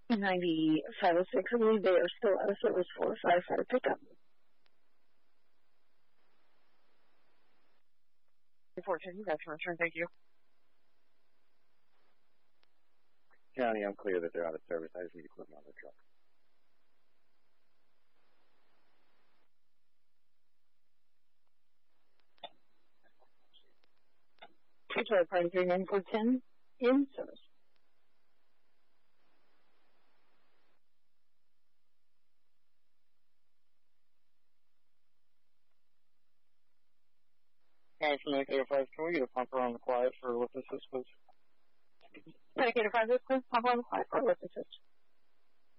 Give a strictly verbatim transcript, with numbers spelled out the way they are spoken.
ninety-five oh six, I believe they are still out of service for firefighter pickup. fourteen, that's your return, thank you. County, I'm clear that they're out of service. I just need equipment on the truck. Detroit Party three nine four ten in service. Alright, from Medicaid five, can we get a pumper on the quiet for lift assist, please? Medicaid five, please, pump on the quiet for lift assist.